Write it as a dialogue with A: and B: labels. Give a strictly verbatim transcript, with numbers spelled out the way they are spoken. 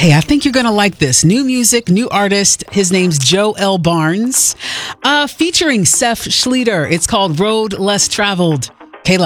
A: Hey, I think you're going to like this. New music, new artist. His name's Joe L. Barnes, uh, featuring Seth Schleter. It's called Road Less Traveled.